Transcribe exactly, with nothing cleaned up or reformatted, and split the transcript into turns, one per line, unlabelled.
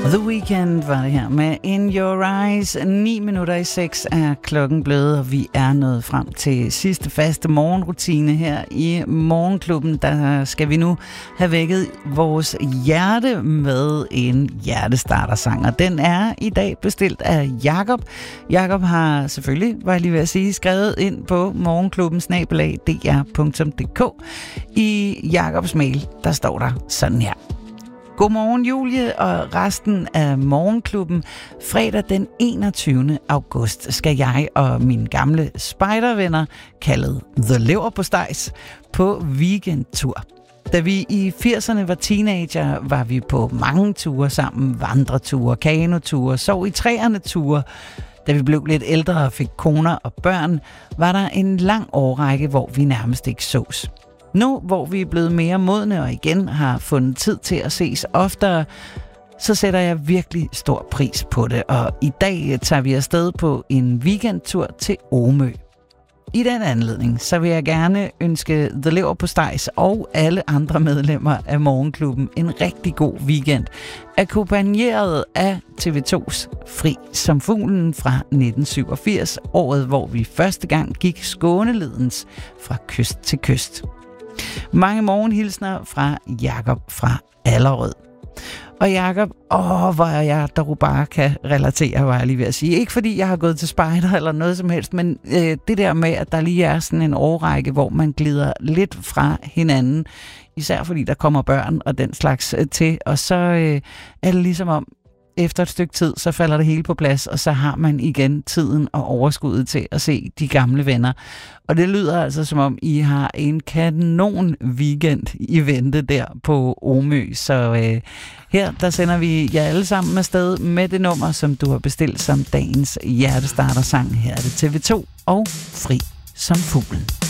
The Weeknd var det her med In Your Eyes. ni minutter i seks er klokken blevet, og vi er nået frem til sidste faste morgenrutine her i Morgenklubben. Der skal vi nu have vækket vores hjerte med en hjertestartersang, og den er i dag bestilt af Jakob. Jakob har selvfølgelig, var jeg lige ved at sige, skrevet ind på morgenklubben snabel-a d r punktum d k. I Jakobs mail, der står der sådan her: Godmorgen Julie og resten af Morgenklubben. Fredag den enogtyvende august skal jeg og mine gamle spejdervenner, kaldet The Leverpostejs, på weekendtur. Da vi i firserne var teenager, var vi på mange ture sammen. Vandreture, kanoture, sov i træerne ture. Da vi blev lidt ældre og fik koner og børn, var der en lang årrække, hvor vi nærmest ikke sås. Nu, hvor vi er blevet mere modne og igen har fundet tid til at ses oftere, så sætter jeg virkelig stor pris på det. Og i dag tager vi afsted på en weekendtur til Omø. I den anledning, så vil jeg gerne ønske The Leverpostejs og alle andre medlemmer af Morgenklubben en rigtig god weekend, akkompagneret af T V to's Fri som fuglen fra nitten syvogfirs, året hvor vi første gang gik Skåneledens fra kyst til kyst. Mange morgenhilsner fra Jakob fra Allerød. Og Jakob, åh, hvor er jeg, der bare kan relatere, var jeg lige ved at sige. Ikke fordi jeg har gået til spejder eller noget som helst, men øh, det der med, at der lige er sådan en årrække, hvor man glider lidt fra hinanden, især fordi der kommer børn og den slags øh, til, og så øh, er det ligesom om, efter et stykke tid, så falder det hele på plads, og så har man igen tiden og overskuddet til at se de gamle venner. Og det lyder altså, som om I har en kanon weekend i vente der på Omø. Så øh, her, der sender vi jer alle sammen afsted med det nummer, som du har bestilt som dagens hjertestartersang. Her er det T V to og Fri som fuglen.